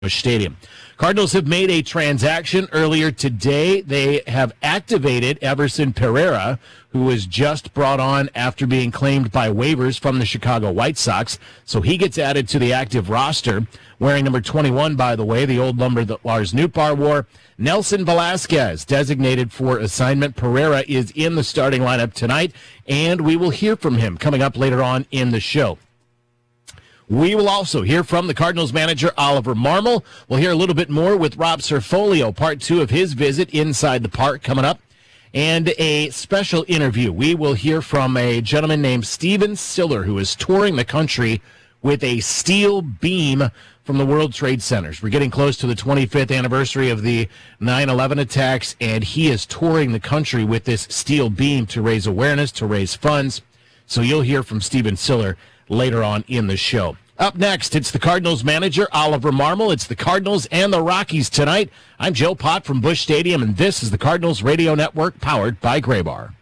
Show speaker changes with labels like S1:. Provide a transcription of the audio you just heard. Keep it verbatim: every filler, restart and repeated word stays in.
S1: Stadium. Cardinals have made a transaction earlier today. They have activated Everson Pereira, who was just brought on after being claimed by waivers from the Chicago White Sox. So he gets added to the active roster, wearing number twenty-one, by the way, the old number that Lars Nootbaar wore. Nelson Velasquez, designated for assignment. Pereira is in the starting lineup tonight, and we will hear from him coming up later on in the show. We will also hear from the Cardinals manager, Oliver Marmol. We'll hear a little bit more with Rob Cerfolio, part two of his visit inside the park coming up, and a special interview. We will hear from a gentleman named Stephen Siller, who is touring the country with a steel beam from the World Trade Centers. We're getting close to the twenty-fifth anniversary of the nine eleven attacks, and he is touring the country with this steel beam to raise awareness, to raise funds. So you'll hear from Stephen Siller later on in the show. Up next, it's the Cardinals manager, Oliver Marmol. It's the Cardinals and the Rockies tonight. I'm Joe Pott from Busch Stadium, and this is the Cardinals Radio Network, powered by Graybar.